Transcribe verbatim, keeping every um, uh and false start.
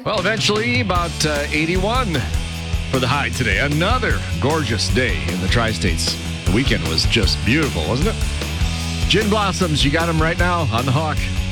Well, eventually about uh, eighty-one for the high today. Another gorgeous day in the Tri-States. The weekend was just beautiful, wasn't it? Gin Blossoms, you got them right now on the Hawk.